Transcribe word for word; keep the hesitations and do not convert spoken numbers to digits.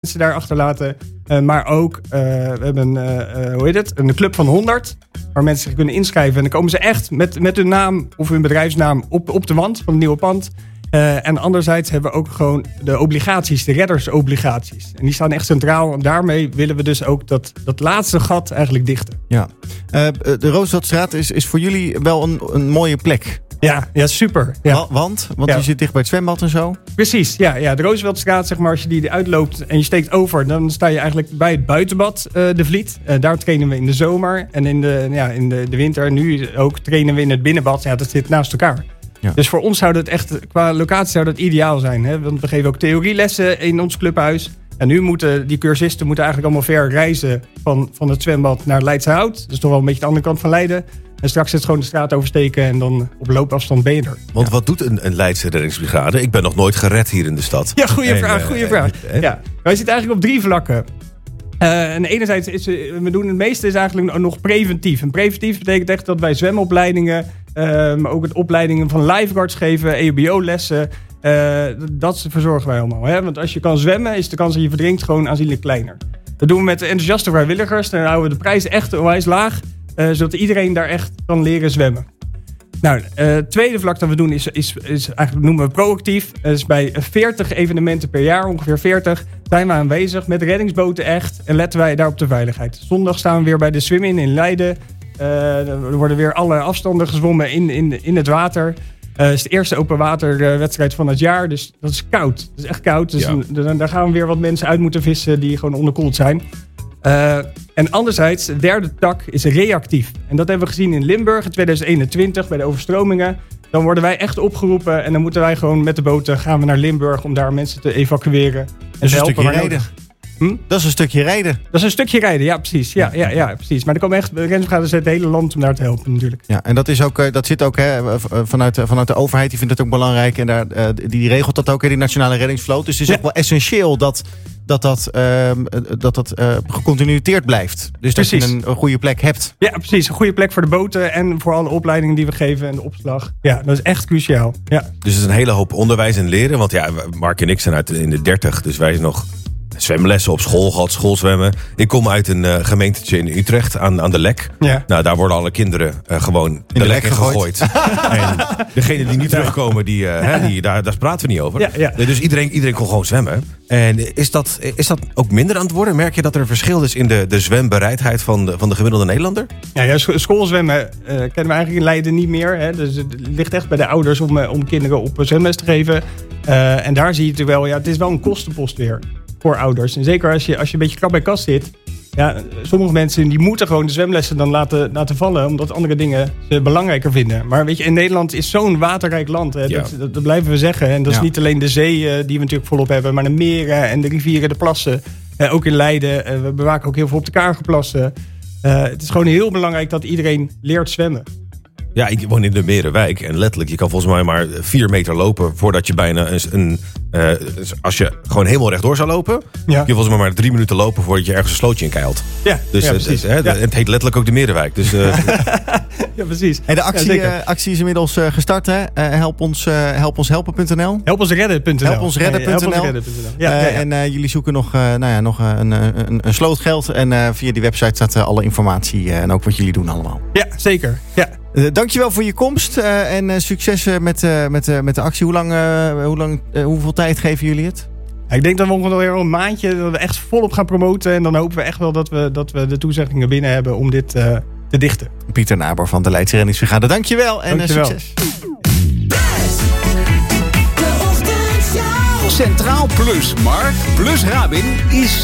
mensen daar achterlaten. Uh, maar ook, uh, we hebben uh, uh, hoe heet het? Een club van honderd. Waar mensen zich kunnen inschrijven. En dan komen ze echt met, met hun naam of hun bedrijfsnaam op, op de wand van het nieuwe pand. Uh, en anderzijds hebben we ook gewoon de obligaties, de reddersobligaties. En die staan echt centraal. En daarmee willen we dus ook dat, dat laatste gat eigenlijk dichten. Ja. Uh, de Rooseveltstraat is, is voor jullie wel een, een mooie plek. Ja, ja, super. Ja. Wa- want? Want ja. je zit dicht bij het zwembad en zo? Precies, ja. ja de Rooseveltstraat, zeg maar, als je die uitloopt en je steekt over, dan sta je eigenlijk bij het buitenbad uh, de Vliet. Uh, daar trainen we in de zomer. En in de, ja, in de, de winter, nu ook, trainen we in het binnenbad. Ja, dat zit naast elkaar. Ja. Dus voor ons zou dat echt, qua locatie zou dat ideaal zijn. Hè? Want we geven ook theorielessen in ons clubhuis. En nu moeten die cursisten moeten eigenlijk allemaal ver reizen van, van het zwembad naar Leidse Hout. Dat is toch wel een beetje de andere kant van Leiden. En straks is het gewoon de straat oversteken en dan op loopafstand ben je er. Want ja. wat doet een, een Leidse reddingsbrigade? Ik ben nog nooit gered hier in de stad. Ja, goede vraag, en, goede uh, vraag. En, ja. Wij zitten eigenlijk op drie vlakken. Uh, en enerzijds is we doen het meeste is eigenlijk nog preventief. En preventief betekent echt dat wij zwemopleidingen, uh, maar ook het opleidingen van lifeguards geven, E H B O-lessen. Uh, dat verzorgen wij allemaal. Hè? Want als je kan zwemmen, is de kans dat je verdrinkt gewoon aanzienlijk kleiner. Dat doen we met de enthousiaste vrijwilligers. Dan houden we de prijs echt onwijs laag, uh, zodat iedereen daar echt kan leren zwemmen. Nou, het uh, tweede vlak dat we doen is, is, is eigenlijk noemen we proactief. Dus bij veertig evenementen per jaar, ongeveer veertig, zijn we aanwezig met reddingsboten echt. En letten wij daar op de veiligheid. Zondag staan we weer bij de Swim-In in Leiden. Uh, er worden weer alle afstanden gezwommen in, in, in het water. Het uh, is de eerste open waterwedstrijd van het jaar. Dus dat is koud. Dat is echt koud. Dus ja. een, daar gaan we weer wat mensen uit moeten vissen die gewoon onderkoeld zijn. Uh, en anderzijds, de derde tak is reactief. En dat hebben we gezien in Limburg in tweeduizend eenentwintig bij de overstromingen. Dan worden wij echt opgeroepen en dan moeten wij gewoon met de boten gaan we naar Limburg om daar mensen te evacueren. En dat is te een helpen stukje rijden. Hm? Dat is een stukje rijden. Dat is een stukje rijden, ja precies. Ja, ja, ja, precies. Maar er komen echt reddingsbrigades uit het hele land om daar te helpen natuurlijk. Ja, en dat, is ook, dat zit ook hè, vanuit, vanuit de overheid, die vindt het ook belangrijk. En daar, die, die regelt dat ook, hè, die Nationale Reddingsvloot. Dus het is ja. ook wel essentieel dat dat, dat, uh, dat, dat uh, gecontinueerd blijft. Dus dat precies. je een, een goede plek hebt. Ja, precies. Een goede plek voor de boten en voor alle opleidingen die we geven en de opslag. Ja, dat is echt cruciaal. Ja. Dus het is een hele hoop onderwijs en leren. Want ja, Mark en ik zijn uit in de dertig, dus wij zijn nog zwemlessen op school gehad, schoolzwemmen. Ik kom uit een uh, gemeentetje in Utrecht aan, aan de Lek. Ja. Nou, daar worden alle kinderen uh, gewoon in de, de lek gegooid. En degenen die niet terugkomen, die, uh, hè, die, daar, daar praten we niet over. Ja, ja. Dus iedereen, iedereen kon gewoon zwemmen. En is dat, is dat ook minder aan het worden? Merk je dat er een verschil is in de, de zwembereidheid van de, van de gemiddelde Nederlander? Ja, ja schoolzwemmen uh, kennen we eigenlijk in Leiden niet meer. Hè? Dus het ligt echt bij de ouders om, uh, om kinderen op zwemles te geven. Uh, en daar zie je natuurlijk wel, ja, het is wel een kostenpost weer voor ouders. En zeker als je, als je een beetje krap bij kast zit. Ja, sommige mensen die moeten gewoon de zwemlessen dan laten, laten vallen, omdat andere dingen ze belangrijker vinden. Maar weet je, in Nederland is zo'n waterrijk land. Hè, ja. dat, dat, dat blijven we zeggen. En dat is ja. niet alleen de zee uh, die we natuurlijk volop hebben, maar de meren en de rivieren, de plassen. Uh, ook in Leiden. Uh, we bewaken ook heel veel op de Kagerplassen. Uh, het is gewoon heel belangrijk dat iedereen leert zwemmen. Ja, ik woon in de Merenwijk en letterlijk, je kan volgens mij maar vier meter lopen voordat je bijna een... een uh, als je gewoon helemaal rechtdoor zou lopen, ja. je volgens mij maar drie minuten lopen voordat je ergens een slootje in keilt. Ja, dus ja, het, het, hè, ja. het heet letterlijk ook de Merenwijk. Dus, uh, ja, precies. Hey, de actie, ja, uh, actie is inmiddels uh, gestart, hè? Uh, help ons, uh, help ons helpen punt n l. Help ons redden punt n l. Help ons redden punt n l. Ja, ja, ja. uh, en uh, jullie zoeken nog, uh, nou ja, nog uh, een, een, een sloot geld. En uh, via die website staat uh, alle informatie uh, en ook wat jullie doen allemaal. Ja, zeker. Ja. Uh, dankjewel voor je komst uh, en uh, succes uh, met, uh, met, uh, met de actie. Hoe lang, uh, hoe lang, uh, hoeveel tijd geven jullie het? Ja, ik denk dat we ongeveer een maandje dat we echt volop gaan promoten. En dan hopen we echt wel dat we, dat we de toezeggingen binnen hebben om dit uh, te dichten. Pieter Naber van de Leidse Reddingsbrigade. Dankjewel en dankjewel. Uh, succes. Centraal Plus Mark plus Rabin is